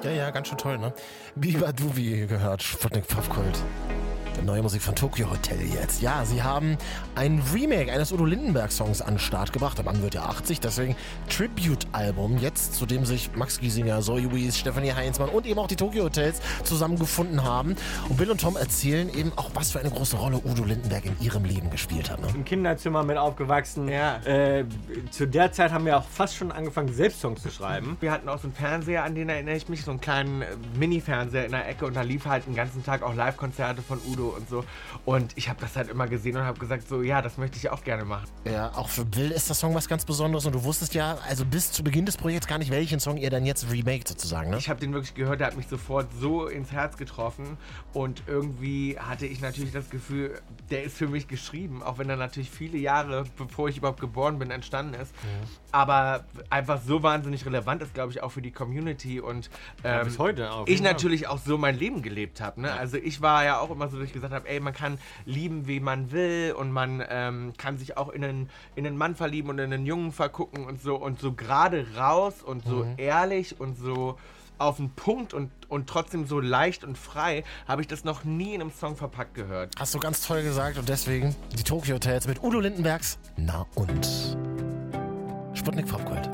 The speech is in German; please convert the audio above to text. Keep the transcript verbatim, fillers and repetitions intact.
Ja, ja, ganz schön toll, ne? Biba Duvi gehört, Sputnik Popkult. Neue Musik von Tokyo Hotel jetzt. Ja, sie haben ein Remake eines Udo Lindenberg-Songs an den Start gebracht. Der Mann wird ja achtzig, deswegen Tribute-Album jetzt, zu dem sich Max Giesinger, Zoe Wees, Stefanie Heinzmann und eben auch die Tokyo Hotels zusammengefunden haben. Und Bill und Tom erzählen eben auch, was für eine große Rolle Udo Lindenberg in ihrem Leben gespielt hat. Ne? Im Kinderzimmer mit aufgewachsen. Ja. Äh, zu der Zeit haben wir auch fast schon angefangen, selbst Songs zu schreiben. Wir hatten auch so einen Fernseher, an den erinnere ich mich, so einen kleinen äh, Mini-Fernseher in der Ecke und da lief halt den ganzen Tag auch Live-Konzerte von Udo und so. Und ich habe das halt immer gesehen und habe gesagt, so ja, das möchte ich auch gerne machen. Ja, auch für Bill ist der Song was ganz Besonderes und du wusstest ja, also bis zu Beginn des Projekts gar nicht, welchen Song ihr dann jetzt remaked sozusagen, ne? Ich habe den wirklich gehört, der hat mich sofort so ins Herz getroffen und irgendwie hatte ich natürlich das Gefühl, der ist für mich geschrieben, auch wenn er natürlich viele Jahre, bevor ich überhaupt geboren bin, entstanden ist. Mhm. Aber einfach so wahnsinnig relevant ist, glaube ich, auch für die Community und ähm, ja, bis heute auch. Ich natürlich auch so mein Leben gelebt habe. Ne? Ja. Also ich war ja auch immer so, dass ich gesagt habe, ey, man kann lieben, wie man will und man ähm, kann sich auch in einen, in einen Mann verlieben und in einen Jungen vergucken und so und so gerade raus und so mhm. ehrlich und so auf den Punkt und, und trotzdem so leicht und frei habe ich das noch nie in einem Song verpackt gehört. Hast du ganz toll gesagt und deswegen die Tokyo Hotels mit Udo Lindenbergs Na und Sputnik Popkult.